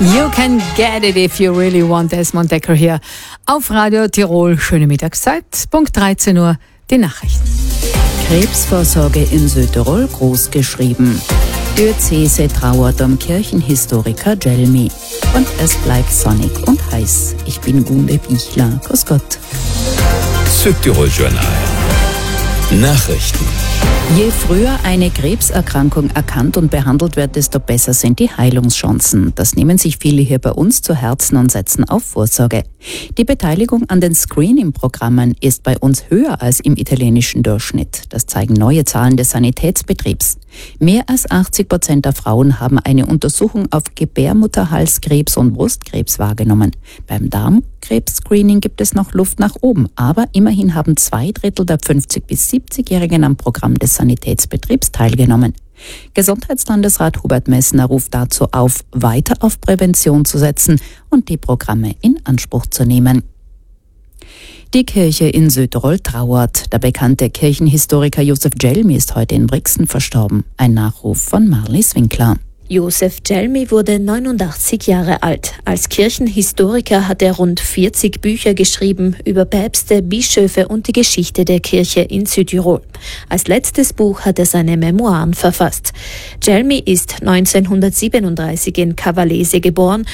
You can get it if you really want. Desmond Decker hier auf Radio Tirol. Schöne Mittagszeit. Punkt 13 Uhr, die Nachrichten. Krebsvorsorge in Südtirol groß geschrieben. Diözese trauert um Kirchenhistoriker Jelmi. Und es bleibt sonnig und heiß. Ich bin Gunde Bichler. Grüß Gott. Südtirol Journal. Nachrichten. Je früher eine Krebserkrankung erkannt und behandelt wird, desto besser sind die Heilungschancen. Das nehmen sich viele hier bei uns zu Herzen und setzen auf Vorsorge. Die Beteiligung an den Screening-Programmen ist bei uns höher als im italienischen Durchschnitt. Das zeigen neue Zahlen des Sanitätsbetriebs. Mehr als 80% der Frauen haben eine Untersuchung auf Gebärmutterhalskrebs und Brustkrebs wahrgenommen. Beim Darmkrebs-Screening gibt es noch Luft nach oben, aber immerhin haben 2/3 der 50- bis 70-Jährigen am Programm des Sanitätsbetriebs teilgenommen. Gesundheitslandesrat Hubert Messner ruft dazu auf, weiter auf Prävention zu setzen und die Programme in Anspruch zu nehmen. Die Kirche in Südtirol trauert. Der bekannte Kirchenhistoriker Josef Jelmi ist heute in Brixen verstorben. Ein Nachruf von Marlies Winkler. Josef Jelmi wurde 89 Jahre alt. Als Kirchenhistoriker hat er rund 40 Bücher geschrieben über Päpste, Bischöfe und die Geschichte der Kirche in Südtirol. Als letztes Buch hat er seine Memoiren verfasst. Jelmi ist 1937 in Cavallese geboren.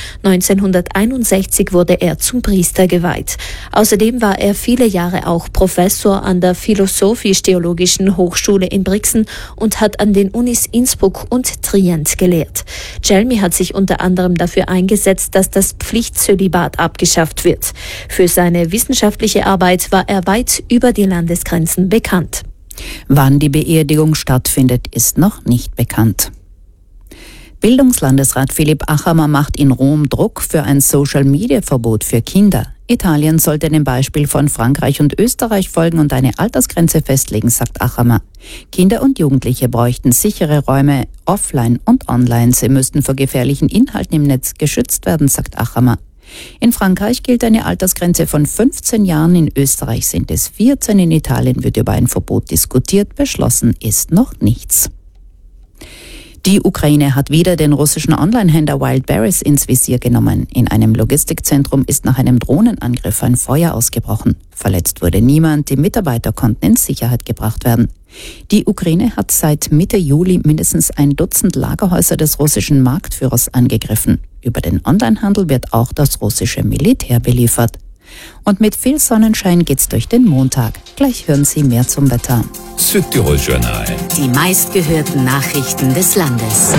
1961 wurde er zum Priester geweiht. Außerdem war er viele Jahre auch Professor an der Philosophisch-Theologischen Hochschule in Brixen und hat an den Unis Innsbruck und Trient gelehrt. Jelmi hat sich unter anderem dafür eingesetzt, dass das Pflichtzölibat abgeschafft wird. Für seine wissenschaftliche Arbeit war er weit über die Landesgrenzen bekannt. Wann die Beerdigung stattfindet, ist noch nicht bekannt. Bildungslandesrat Philipp Achamer macht in Rom Druck für ein Social-Media-Verbot für Kinder. Italien sollte dem Beispiel von Frankreich und Österreich folgen und eine Altersgrenze festlegen, sagt Achamer. Kinder und Jugendliche bräuchten sichere Räume offline und online. Sie müssten vor gefährlichen Inhalten im Netz geschützt werden, sagt Achamer. In Frankreich gilt eine Altersgrenze von 15 Jahren, in Österreich sind es 14, in Italien wird über ein Verbot diskutiert, beschlossen ist noch nichts. Die Ukraine hat wieder den russischen Online-Händler Wildberries ins Visier genommen. In einem Logistikzentrum ist nach einem Drohnenangriff ein Feuer ausgebrochen. Verletzt wurde niemand, die Mitarbeiter konnten in Sicherheit gebracht werden. Die Ukraine hat seit Mitte Juli mindestens ein Dutzend Lagerhäuser des russischen Marktführers angegriffen. Über den Onlinehandel wird auch das russische Militär beliefert. Und mit viel Sonnenschein geht's durch den Montag. Gleich hören Sie mehr zum Wetter. Südtirol Journal. Die meistgehörten Nachrichten des Landes.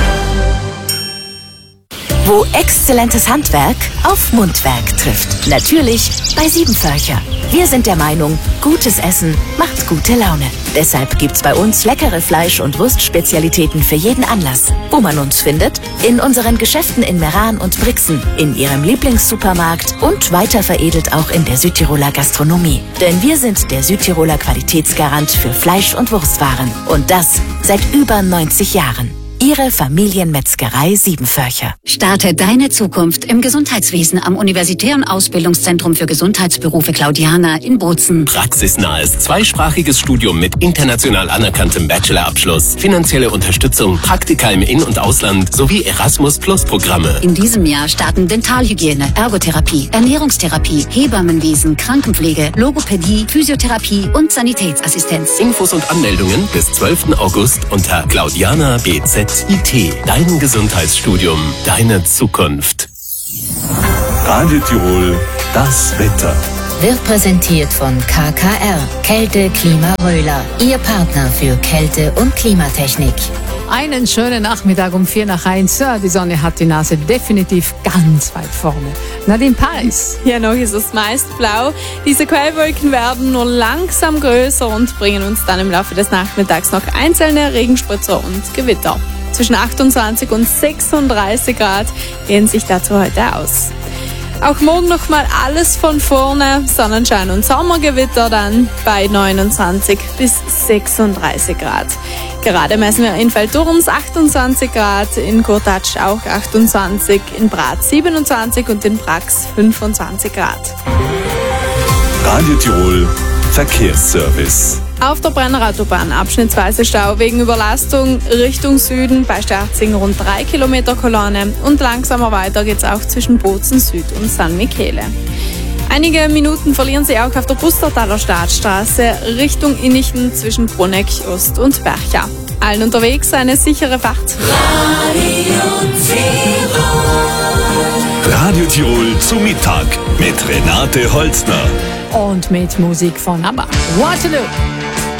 Wo exzellentes Handwerk auf Mundwerk trifft. Natürlich bei Siebenvölcher. Wir sind der Meinung, gutes Essen macht gute Laune. Deshalb gibt's bei uns leckere Fleisch- und Wurstspezialitäten für jeden Anlass. Wo man uns findet? In unseren Geschäften in Meran und Brixen, in Ihrem Lieblingssupermarkt und weiter veredelt auch in der Südtiroler Gastronomie. Denn wir sind der Südtiroler Qualitätsgarant für Fleisch- und Wurstwaren. Und das seit über 90 Jahren. Ihre Familienmetzgerei Siebenvölcher. Starte deine Zukunft im Gesundheitswesen am Universitären Ausbildungszentrum für Gesundheitsberufe Claudiana in Bozen. Praxisnahes zweisprachiges Studium mit international anerkanntem Bachelorabschluss, finanzielle Unterstützung, Praktika im In- und Ausland sowie Erasmus-Plus-Programme. In diesem Jahr starten Dentalhygiene, Ergotherapie, Ernährungstherapie, Hebammenwesen, Krankenpflege, Logopädie, Physiotherapie und Sanitätsassistenz. Infos und Anmeldungen bis 12. August unter Claudiana BZ. IT, dein Gesundheitsstudium, deine Zukunft. Radio Tirol, das Wetter. Wird präsentiert von KKR, Kälte Klima Röhler, Ihr Partner für Kälte- und Klimatechnik. Einen schönen Nachmittag um 1:04. Ja, die Sonne hat die Nase definitiv ganz weit vorne. Nadine Paris. Ja, noch ist es meist blau. Diese Quellwolken werden nur langsam größer und bringen uns dann im Laufe des Nachmittags noch einzelne Regenspritzer und Gewitter. Zwischen 28 und 36 Grad gehen sich dazu heute aus. Auch morgen nochmal alles von vorne, Sonnenschein und Sommergewitter dann bei 29 bis 36 Grad. Gerade messen wir in Feldturms 28 Grad, in Kurtatsch auch 28, in Brat 27 und in Brax 25 Grad. Radio Tirol, Verkehrsservice. Auf der Brennerautobahn abschnittsweise Stau wegen Überlastung Richtung Süden, bei Sterzing rund 3 Kilometer Kolonne und langsamer weiter geht's auch zwischen Bozen Süd und San Michele. Einige Minuten verlieren Sie auch auf der Pustertaler Staatsstraße Richtung Innichten zwischen Bruneck Ost und Bercha. Allen unterwegs eine sichere Fahrt. Radio Tirol zu Mittag mit Renate Holzner. Und mit Musik von ABBA. Waterloo.